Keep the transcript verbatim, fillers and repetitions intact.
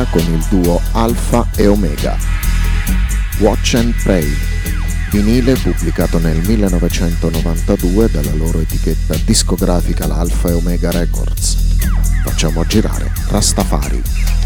con il duo Alfa e Omega. Watch and Pray, vinile pubblicato nel millenovecentonovantadue dalla loro etichetta discografica l'Alfa e Omega Records. Facciamo girare Rastafari.